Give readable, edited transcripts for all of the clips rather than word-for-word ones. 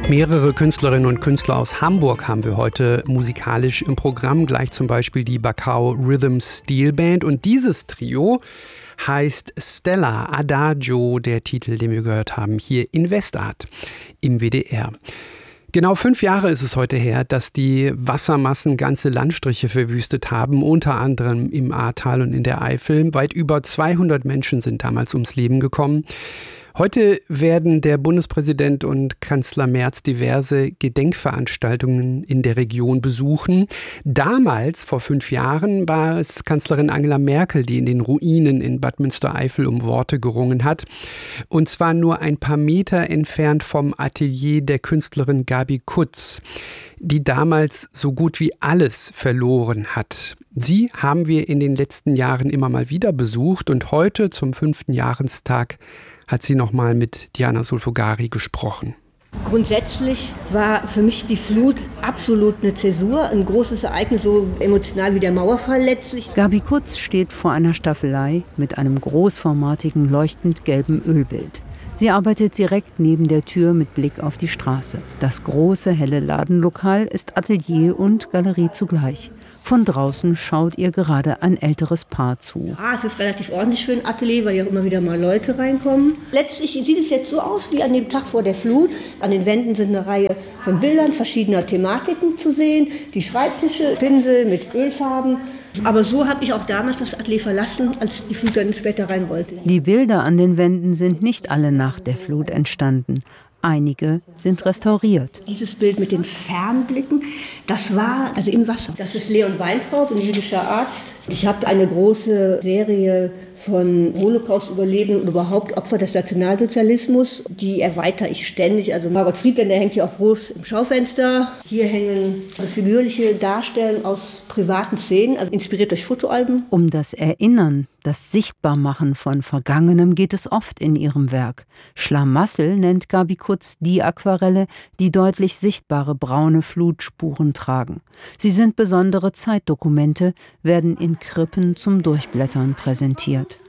Mehrere Künstlerinnen und Künstler aus Hamburg haben wir heute musikalisch im Programm, gleich zum Beispiel die Bacao Rhythm Steel Band. Und dieses Trio heißt Stella Adagio, der Titel, den wir gehört haben, hier in Westart im WDR. Genau 5 Jahre ist es heute her, dass die Wassermassen ganze Landstriche verwüstet haben, unter anderem im Ahrtal und in der Eifel. Weit über 200 Menschen sind damals ums Leben gekommen. Heute werden der Bundespräsident und Kanzler Merz diverse Gedenkveranstaltungen in der Region besuchen. Damals, vor 5 Jahren, war es Kanzlerin Angela Merkel, die in den Ruinen in Bad Münstereifel um Worte gerungen hat. Und zwar nur ein paar Meter entfernt vom Atelier der Künstlerin Gabi Kutz, die damals so gut wie alles verloren hat. Sie haben wir in den letzten Jahren immer mal wieder besucht und heute zum 5. Jahrestag hat sie nochmal mit Diana Sulfugari gesprochen. Grundsätzlich war für mich die Flut absolut eine Zäsur, ein großes Ereignis, so emotional wie der Mauerfall letztlich. Gabi Kutz steht vor einer Staffelei mit einem großformatigen, leuchtend gelben Ölbild. Sie arbeitet direkt neben der Tür mit Blick auf die Straße. Das große, helle Ladenlokal ist Atelier und Galerie zugleich. Von draußen schaut ihr gerade ein älteres Paar zu. Es ist relativ ordentlich für ein Atelier, weil ja immer wieder mal Leute reinkommen. Letztlich sieht es jetzt so aus wie an dem Tag vor der Flut. An den Wänden sind eine Reihe von Bildern verschiedener Thematiken zu sehen. Die Schreibtische, Pinsel mit Ölfarben. Aber so habe ich auch damals das Atelier verlassen, als die Flut dann später rein wollte. Die Bilder an den Wänden sind nicht alle nach der Flut entstanden. Einige sind restauriert. Dieses Bild mit den Fernblicken, das war also im Wasser. Das ist Leon Weintraub, ein jüdischer Arzt. Ich habe eine große Serie von Holocaust-Überlebenden und überhaupt Opfer des Nationalsozialismus. Die erweitere ich ständig. Also Margot Friedländer hängt hier auch groß im Schaufenster. Hier hängen figürliche Darstellungen aus privaten Szenen, also inspiriert durch Fotoalben. Um das Erinnern, das Sichtbarmachen von Vergangenem geht es oft in ihrem Werk. Schlamassel nennt Gabi Kutz die Aquarelle, die deutlich sichtbare braune Flutspuren tragen. Sie sind besondere Zeitdokumente, werden in Krippen zum Durchblättern präsentiert.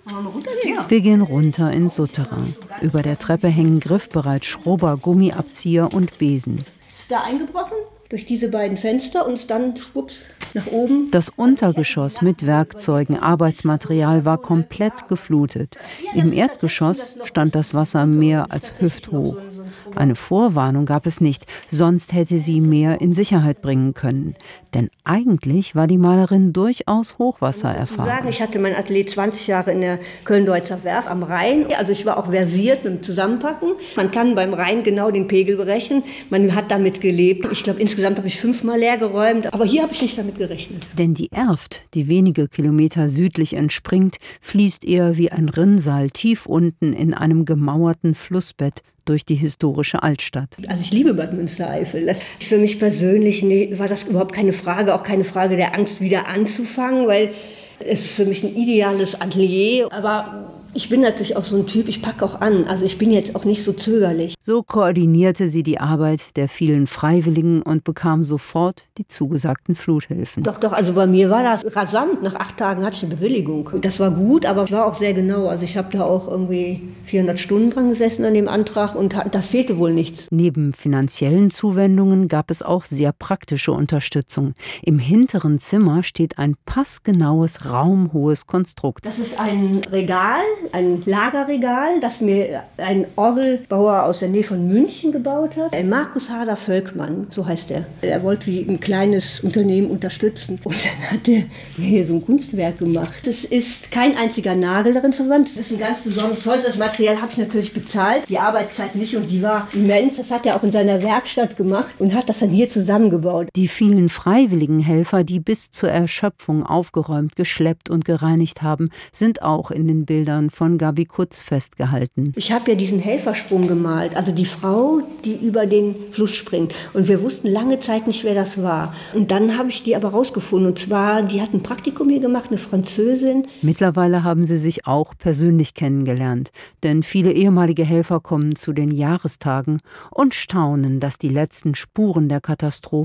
Wir gehen runter ins Souterrain. Über der Treppe hängen griffbereit Schrubber, Gummiabzieher und Besen. Ist da eingebrochen? Durch diese beiden Fenster und dann schwupps nach oben. Das Untergeschoss mit Werkzeugen, Arbeitsmaterial war komplett geflutet. Im Erdgeschoss stand das Wasser mehr als hüfthoch. Eine Vorwarnung gab es nicht, sonst hätte sie mehr in Sicherheit bringen können. Denn eigentlich war die Malerin durchaus Hochwasser erfahren. Ich hatte mein Atelier 20 Jahre in der Köln-Deutzer Werft am Rhein. Also ich war auch versiert mit dem Zusammenpacken. Man kann beim Rhein genau den Pegel berechnen. Man hat damit gelebt. Ich glaube, insgesamt habe ich 5-mal leer geräumt. Aber hier habe ich nicht damit gerechnet. Denn die Erft, die wenige Kilometer südlich entspringt, fließt eher wie ein Rinnsal tief unten in einem gemauerten Flussbett durch die historische Altstadt. Also ich liebe Bad Münstereifel. Für mich persönlich war das überhaupt keine Frage, auch keine Frage der Angst, wieder anzufangen, weil es ist für mich ein ideales Atelier. Aber ich bin natürlich auch so ein Typ, ich packe auch an. Also ich bin jetzt auch nicht so zögerlich. So koordinierte sie die Arbeit der vielen Freiwilligen und bekam sofort die zugesagten Fluthilfen. Doch, also bei mir war das rasant. Nach 8 Tagen hatte ich eine Bewilligung. Das war gut, aber ich war auch sehr genau. Also ich habe da auch irgendwie 400 Stunden dran gesessen an dem Antrag und da fehlte wohl nichts. Neben finanziellen Zuwendungen gab es auch sehr praktische Unterstützung. Im hinteren Zimmer steht ein passgenaues, raumhohes Konstrukt. Das ist ein Regal, ein Lagerregal, das mir ein Orgelbauer aus der Nähe von München gebaut hat. Markus Hader Völkmann, so heißt er. Er wollte ein kleines Unternehmen unterstützen. Und dann hat er mir hier so ein Kunstwerk gemacht. Es ist kein einziger Nagel darin verwandt. Es ist ein ganz besonders tolles. Das Material habe ich natürlich bezahlt, die Arbeitszeit nicht und die war immens. Das hat er auch in seiner Werkstatt gemacht und hat das dann hier zusammengebaut. Die vielen freiwilligen Helfer, die bis zur Erschöpfung aufgeräumt, geschleppt und gereinigt haben, sind auch in den Bildern von Gabi Kutz festgehalten. Ich habe ja diesen Helfersprung gemalt, also die Frau, die über den Fluss springt. Und wir wussten lange Zeit nicht, wer das war. Und dann habe ich die aber rausgefunden. Und zwar, die hat ein Praktikum hier gemacht, eine Französin. Mittlerweile haben sie sich auch persönlich kennengelernt. Denn viele ehemalige Helfer kommen zu den Jahrestagen und staunen, dass die letzten Spuren der Katastrophe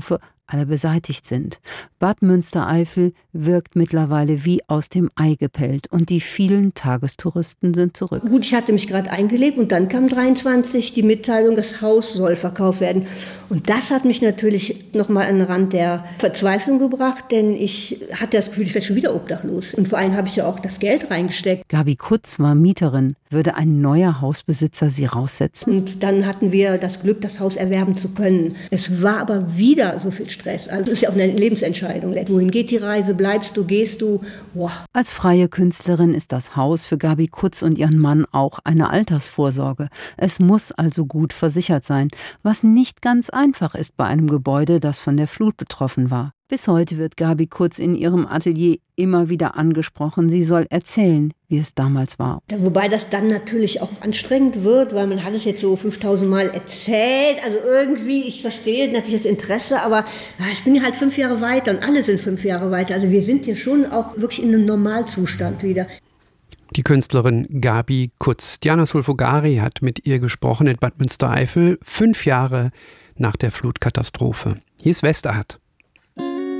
alle beseitigt sind. Bad Münstereifel wirkt mittlerweile wie aus dem Ei gepellt und die vielen Tagestouristen sind zurück. Gut, ich hatte mich gerade eingelebt und dann kam 23 die Mitteilung, das Haus soll verkauft werden. Und das hat mich natürlich nochmal an den Rand der Verzweiflung gebracht, denn ich hatte das Gefühl, ich werde schon wieder obdachlos. Und vor allem habe ich ja auch das Geld reingesteckt. Gabi Kutz war Mieterin. Würde ein neuer Hausbesitzer sie raussetzen? Und dann hatten wir das Glück, das Haus erwerben zu können. Es war aber wieder so viel Stress. Also es ist ja auch eine Lebensentscheidung. Wohin geht die Reise? Bleibst du? Gehst du? Boah. Als freie Künstlerin ist das Haus für Gabi Kutz und ihren Mann auch eine Altersvorsorge. Es muss also gut versichert sein, was nicht ganz einfach ist bei einem Gebäude, das von der Flut betroffen war. Bis heute wird Gabi Kutz in ihrem Atelier immer wieder angesprochen. Sie soll erzählen, wie es damals war. Wobei das dann natürlich auch anstrengend wird, weil man hat es jetzt so 5000 Mal erzählt. Also irgendwie, ich verstehe natürlich das Interesse, aber ich bin halt 5 Jahre weiter und alle sind 5 Jahre weiter. Also wir sind hier schon auch wirklich in einem Normalzustand wieder. Die Künstlerin Gabi Kutz. Diana Sulfogari hat mit ihr gesprochen in Bad Münstereifel, 5 Jahre nach der Flutkatastrophe. Hier ist Westerhard.